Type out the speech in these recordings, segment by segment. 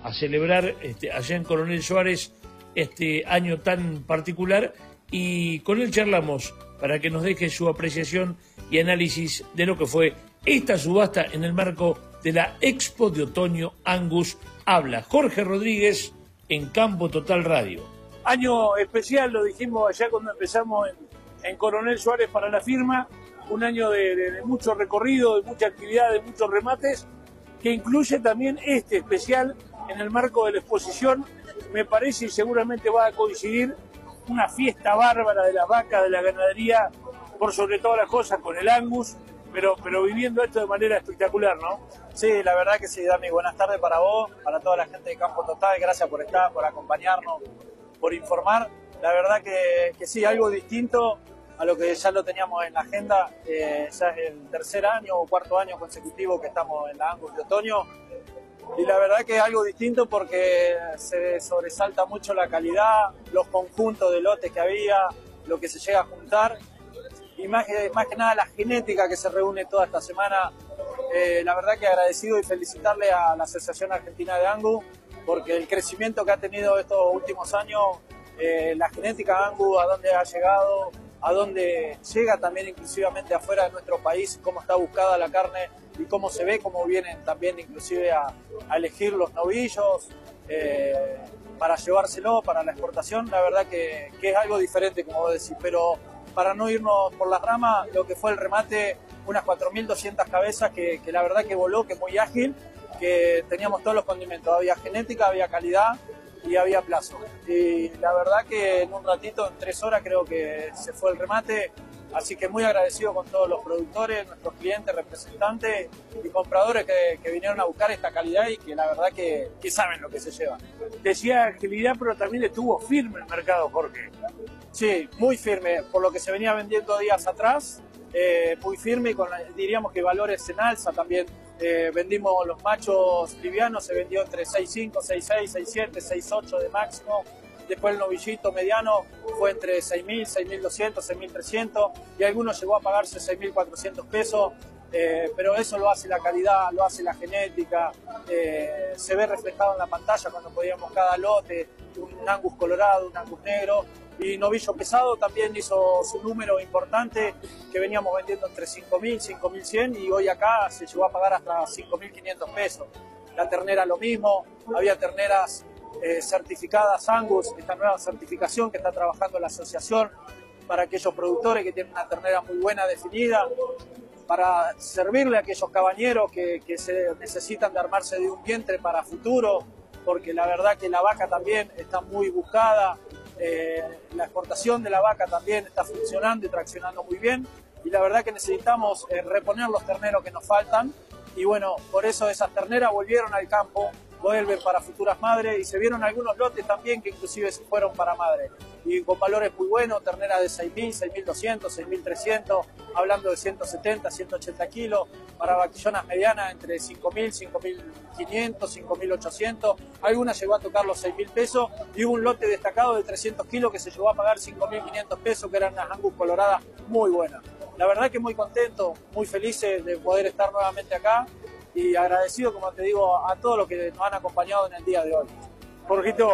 a celebrar allá en Coronel Suárez este año tan particular, y con él charlamos para que nos deje su apreciación y análisis de lo que fue esta subasta en el marco de la Expo de Otoño Angus. Habla Jorge Rodríguez en Campo Total Radio. Año especial, lo dijimos allá cuando empezamos en Coronel Suárez para la firma, un año de mucho recorrido, de mucha actividad, de muchos remates, que incluye también este especial en el marco de la exposición. Me parece, y seguramente va a coincidir, una fiesta bárbara de las vacas, de la ganadería, por sobre todas las cosas, con el Angus, pero viviendo esto de manera espectacular, ¿no? Sí, la verdad que sí, Dami. Buenas tardes para vos, para toda la gente de Campo Total. Gracias por estar, por acompañarnos, por informar. La verdad que sí, algo distinto a lo que ya lo teníamos en la agenda. Ya es el tercer año o cuarto año consecutivo que estamos en la Angus de Otoño. Y la verdad que es algo distinto porque se sobresalta mucho la calidad, los conjuntos de lotes que había, lo que se llega a juntar. Y más que nada la genética que se reúne toda esta semana. La verdad que agradecido y felicitarle a la Asociación Argentina de Angus, porque el crecimiento que ha tenido estos últimos años, la genética Angus, a dónde ha llegado, a dónde llega también inclusivamente afuera de nuestro país, cómo está buscada la carne y cómo se ve, cómo vienen también inclusive a elegir los novillos para llevárselo, para la exportación. La verdad que es algo diferente, como vos decís, pero para no irnos por las ramas, lo que fue el remate, unas 4.200 cabezas que la verdad que voló, que muy ágil, que teníamos todos los condimentos, había genética, había calidad y había plazo. Y la verdad que en un ratito, en 3 horas creo que se fue el remate, así que muy agradecido con todos los productores, nuestros clientes, representantes y compradores que vinieron a buscar esta calidad y que la verdad que saben lo que se lleva. Decía agilidad, pero también estuvo firme el mercado, Jorge. Sí, muy firme, por lo que se venía vendiendo días atrás, muy firme, diríamos que valores en alza también. Vendimos los machos livianos, se vendió entre 6.5, 6.6, 6.7, 6.8 de máximo. Después el novillito mediano fue entre 6.000, 6.200, 6.300 y algunos llegó a pagarse 6.400 pesos. Pero eso lo hace la calidad, lo hace la genética, se ve reflejado en la pantalla cuando podíamos cada lote, un Angus colorado, un Angus negro, y novillo pesado también hizo su número importante, que veníamos vendiendo entre 5.000, 5.100 y hoy acá se llegó a pagar hasta 5.500 pesos. La ternera lo mismo, había terneras certificadas Angus, esta nueva certificación que está trabajando la asociación para aquellos productores que tienen una ternera muy buena definida, para servirle a aquellos cabañeros que se necesitan de armarse de un vientre para futuro, porque la verdad que la vaca también está muy buscada, la exportación de la vaca también está funcionando y traccionando muy bien, y la verdad que necesitamos reponer los terneros que nos faltan, y bueno, por eso esas terneras volvieron al campo, vuelven para futuras madres, y se vieron algunos lotes también que inclusive se fueron para madres, y con valores muy buenos, terneras de 6.000, 6.200, 6.300, hablando de 170, 180 kilos, para vaquillonas medianas entre 5.000, 5.500, 5.800, algunas llegó a tocar los 6.000 pesos, y hubo un lote destacado de 300 kilos que se llegó a pagar 5.500 pesos, que eran unas Angus coloradas muy buenas. La verdad que muy contento, muy felices de poder estar nuevamente acá, y agradecido, como te digo, a todos los que nos han acompañado en el día de hoy. Jorgito,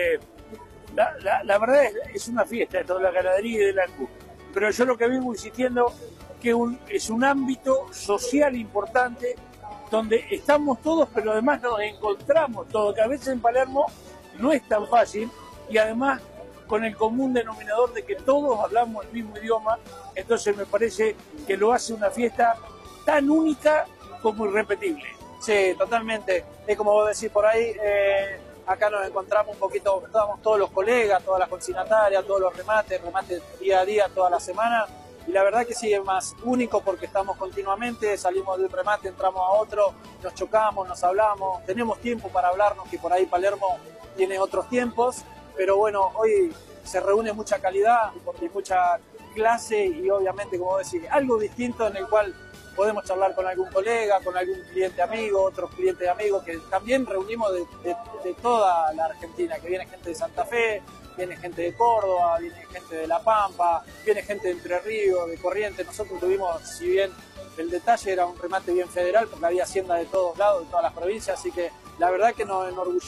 la verdad es una fiesta esto de la ganadería y del Angus, pero yo lo que vengo insistiendo que es un ámbito social importante donde estamos todos, pero además nos encontramos todos, que a veces en Palermo no es tan fácil, y además con el común denominador de que todos hablamos el mismo idioma, entonces me parece que lo hace una fiesta tan única como irrepetible. Sí, totalmente. Es como vos decís por ahí, acá nos encontramos un poquito, estábamos todos los colegas, todas las consignatarias, todos los remates día a día, toda la semana, y la verdad que sí, es más único porque estamos continuamente, salimos de un remate, entramos a otro, nos chocamos, nos hablamos, tenemos tiempo para hablarnos, que por ahí Palermo tiene otros tiempos, pero bueno, hoy se reúne mucha calidad y mucha clase, y obviamente, como vos decís, algo distinto en el cual podemos charlar con algún colega, con algún cliente amigo, otros clientes amigos, que también reunimos de toda la Argentina, que viene gente de Santa Fe, viene gente de Córdoba, viene gente de La Pampa, viene gente de Entre Ríos, de Corrientes. Nosotros tuvimos, si bien el detalle era un remate bien federal, porque había hacienda de todos lados, de todas las provincias, así que la verdad que nos enorgullece